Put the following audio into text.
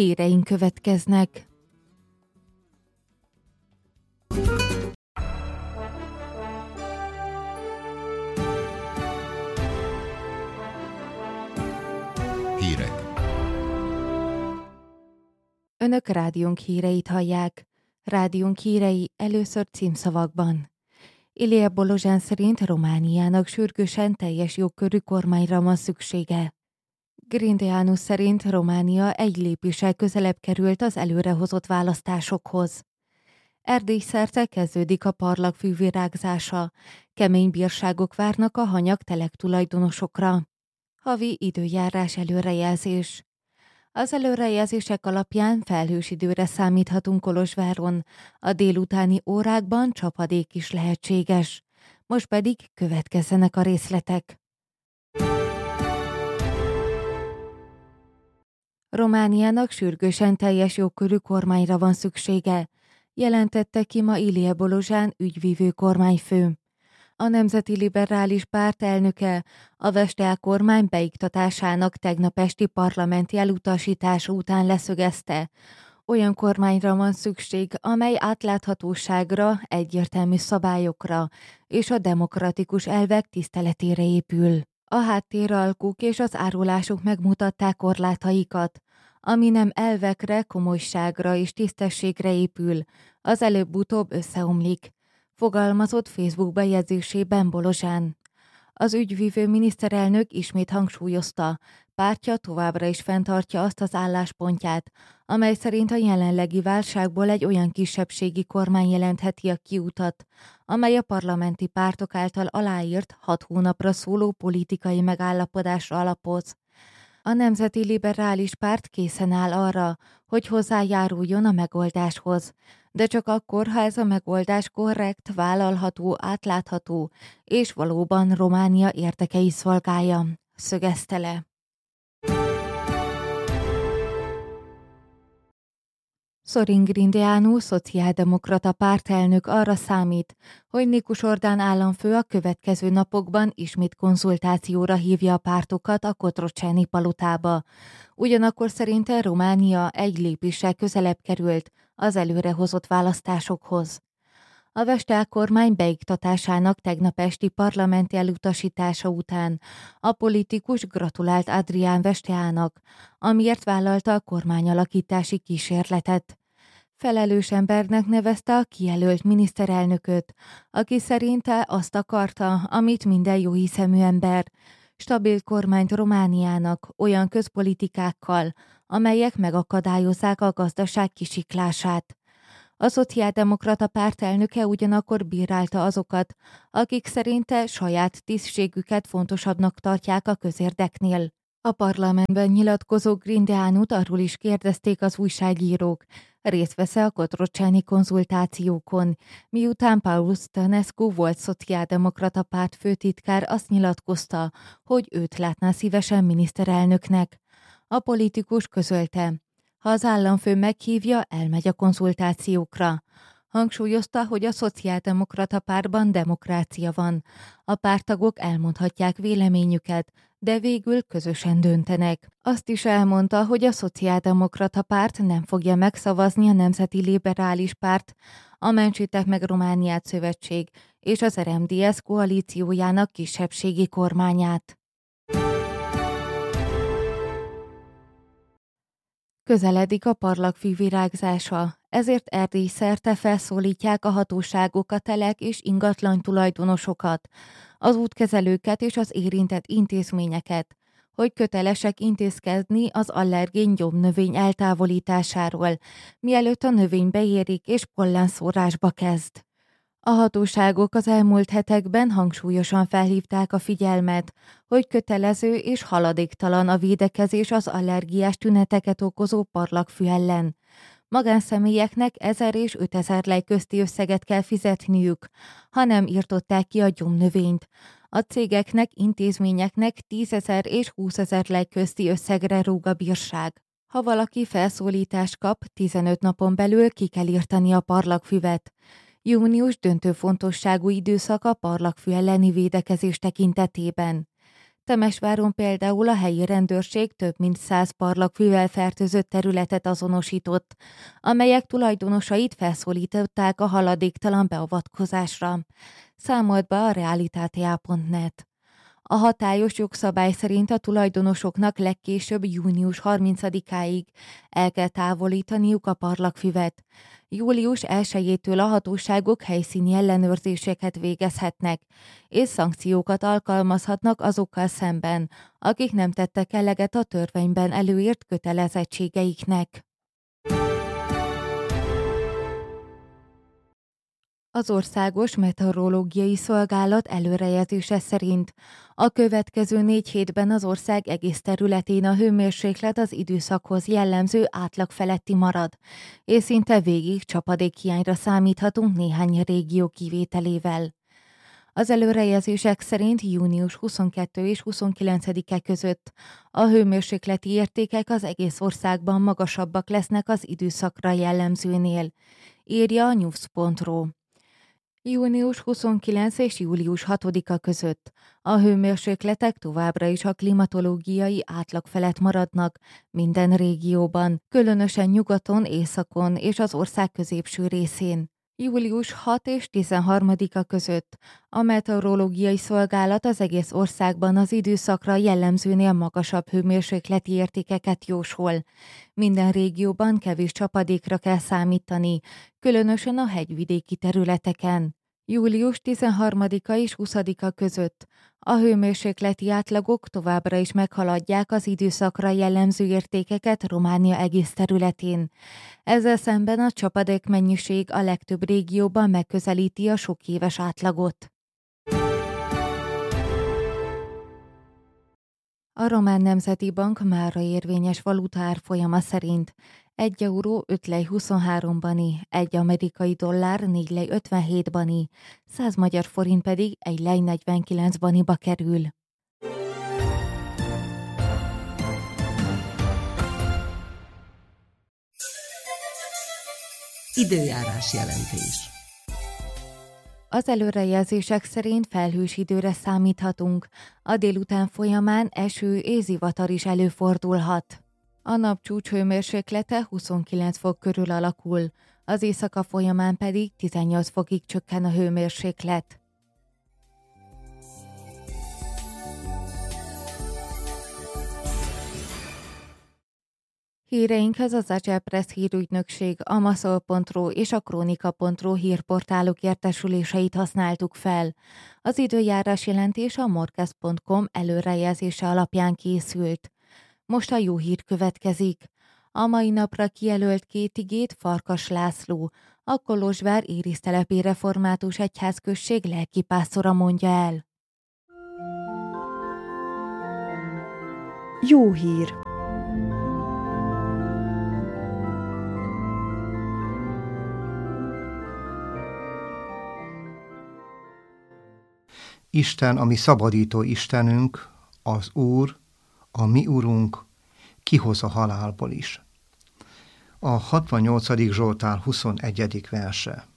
Híreink következnek. Hírek. Önök rádiónk híreit hallják. Rádiónk hírei először címszavakban. Ilie Bolozsán szerint Romániának sürgősen teljes jogkörű kormányra van szüksége. Grindeanu szerint Románia egy lépéssel közelebb került az előrehozott választásokhoz. Erdély szerte kezdődik a parlagfű virágzása. Kemény bírságok várnak a hanyag-telek tulajdonosokra. Havi időjárás előrejelzés. Az előrejelzések alapján felhős időre számíthatunk Kolozsváron. A délutáni órákban csapadék is lehetséges. Most pedig következzenek a részletek. Romániának sürgősen teljes jogkörű kormányra van szüksége, jelentette ki ma Ilie Bolozsán ügyvívő kormányfő. A Nemzeti Liberális Párt elnöke a Vestel kormány beiktatásának tegnap esti parlamenti elutasítása után leszögezte, olyan kormányra van szükség, amely átláthatóságra, egyértelmű szabályokra és a demokratikus elvek tiszteletére épül. A háttéralkuk és az árulások megmutatták korlátaikat, ami nem elvekre, komolyságra és tisztességre épül, az előbb-utóbb összeomlik, fogalmazott Facebook bejegyzésében Bolozsán. Az ügyvívő miniszterelnök ismét hangsúlyozta, pártja továbbra is fenntartja azt az álláspontját, amely szerint a jelenlegi válságból egy olyan kisebbségi kormány jelentheti a kiutat, amely a parlamenti pártok által aláírt 6 hónapra szóló politikai megállapodásra alapoz. A Nemzeti Liberális Párt készen áll arra, hogy hozzájáruljon a megoldáshoz, de csak akkor, ha ez a megoldás korrekt, vállalható, átlátható, és valóban Románia érdekei szolgálja, szögezte le. Sorin Grindeanu, szociáldemokrata pártelnök arra számít, hogy Nikus Orbán államfő a következő napokban ismét konzultációra hívja a pártokat a Cotroceni palotába. Ugyanakkor szerinte Románia egy lépéssel közelebb került az előrehozott választásokhoz. A Vestel kormány beiktatásának tegnap esti parlamenti elutasítása után a politikus gratulált Adrián Vesteának, amiért vállalta a kormányalakítási kísérletet. Felelős embernek nevezte a kijelölt miniszterelnököt, aki szerinte azt akarta, amit minden jóhiszemű ember, stabil kormányt Romániának olyan közpolitikákkal, amelyek megakadályozzák a gazdaság kisiklását. A szociáldemokrata párt elnöke ugyanakkor bírálta azokat, akik szerinte saját tisztségüket fontosabbnak tartják a közérdeknél. A parlamentben nyilatkozó Grindeanut arról is kérdezték az újságírók, részt vesz-e a Cotroceni konzultációkon, miután Paul Stănescu volt szociáldemokrata párt főtitkár azt nyilatkozta, hogy őt látná szívesen miniszterelnöknek. A politikus közölte, ha az államfő meghívja, elmegy a konzultációkra. Hangsúlyozta, hogy a szociáldemokrata pártban demokrácia van. A párttagok elmondhatják véleményüket, de végül közösen döntenek. Azt is elmondta, hogy a szociáldemokrata párt nem fogja megszavazni a Nemzeti Liberális Párt, a Mentsétek meg Romániát szövetség és az RMDSZ koalíciójának kisebbségi kormányát. Közeledik a parlagfű virágzása, ezért Erdély szerte felszólítják a hatóságok, a telek és ingatlan tulajdonosokat, az útkezelőket és az érintett intézményeket, hogy kötelesek intézkedni az allergén gyomnövény eltávolításáról, mielőtt a növény beérik és pollenszórásba kezd. A hatóságok az elmúlt hetekben hangsúlyosan felhívták a figyelmet, hogy kötelező és haladéktalan a védekezés az allergiás tüneteket okozó parlagfű ellen. Magánszemélyeknek 1000 és 5000 lej közti összeget kell fizetniük, ha nem írtották ki a gyomnövényt. A cégeknek, intézményeknek 10 000 és 20 000 lej közti összegre rúg a bírság. Ha valaki felszólítást kap, 15 napon belül ki kell írtani a parlagfüvet. Június döntő fontosságú időszak a parlagfű elleni védekezés tekintetében. Temesváron például a helyi rendőrség több mint 100 parlagfűvel fertőzött területet azonosított, amelyek tulajdonosait felszólították a haladéktalan beavatkozásra, számolt be a Realitátea.net. A hatályos jogszabály szerint a tulajdonosoknak legkésőbb június 30-áig el kell távolítaniuk a parlagfüvet. Július 1-től a hatóságok helyszíni ellenőrzéseket végezhetnek, és szankciókat alkalmazhatnak azokkal szemben, akik nem tettek eleget a törvényben előírt kötelezettségeiknek. Az Országos Meteorológiai Szolgálat előrejelzése szerint a következő 4 hétben az ország egész területén a hőmérséklet az időszakhoz jellemző átlag feletti marad, és szinte végig csapadékhiányra számíthatunk néhány régió kivételével. Az előrejelzések szerint június 22 és 29-e között a hőmérsékleti értékek az egész országban magasabbak lesznek az időszakra jellemzőnél, írja a news.ru. Június 29 és július 6-a között a hőmérsékletek továbbra is a klimatológiai átlag felett maradnak minden régióban, különösen nyugaton, északon és az ország középső részén. Július 6 és 13-a között a meteorológiai szolgálat az egész országban az időszakra jellemzőnél magasabb hőmérsékleti értékeket jósol. Minden régióban kevés csapadékra kell számítani, különösen a hegyvidéki területeken. Július 13-a és 20-a között a hőmérsékleti átlagok továbbra is meghaladják az időszakra jellemző értékeket Románia egész területén. Ezzel szemben a csapadék mennyiség a legtöbb régióban megközelíti a sok éves átlagot. A Román Nemzeti Bank mára érvényes valutaárfolyama szerint 1 euró 5 lej 23 bani, 1 amerikai dollár 4 lej 57 bani, 100 magyar forint pedig 1 lej 49 baniba kerül. Időjárás jelentés. Az előrejelzések szerint felhős időre számíthatunk, a délután folyamán eső és zivatar is előfordulhat. A nap csúcshőmérséklete 29 fok körül alakul, az éjszaka folyamán pedig 18 fokig csökken a hőmérséklet. Híreinkhez az Agyelpress hírügynökség, a maszol.ru és a kronika.ru hírportálok értesüléseit használtuk fel. Az időjárás jelentés a morkez.com előrejelzése alapján készült. Most a jó hír következik. A mai napra kijelölt 2 igét Farkas László, a Kolozsvár Érisztelepi Református Egyházközség lelkipásztora mondja el. Jó hír! Isten, a mi szabadító Istenünk, az Úr, a mi Urunk, kihoz a halálból is. A 68. Zsoltár 21. verse.